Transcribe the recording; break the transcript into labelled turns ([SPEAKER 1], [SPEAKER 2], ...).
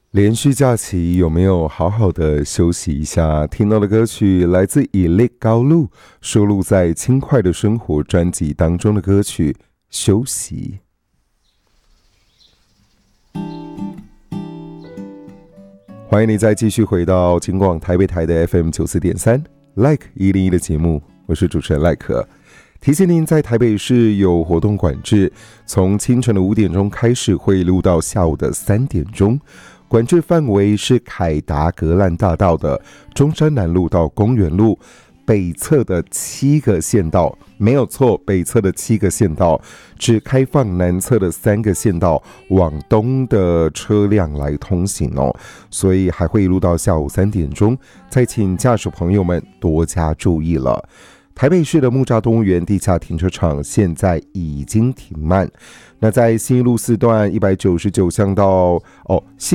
[SPEAKER 1] 连续假期有没有好好的休息一下？听到的歌曲来自以力高路，收录在《轻快的生活》专辑当中的歌曲《休息》。欢迎你再继续回到金广台北台的 FM 94.3 Like 101的节目，我是主持人赖可。提醒您，在台北市有活动管制，从清晨的5点钟开始，会录到下午的3点钟。管制范围是凯达格兰大道的中山南路到公园路北侧的7个线道，没有错，北侧的7个线道只开放南侧的3个线道往东的车辆来通行哦，所以还会一路到下午3点钟，再请驾驶朋友们多加注意了。台北市的木栅动物园地下停车场现在已经停满，那在信义路4段199巷到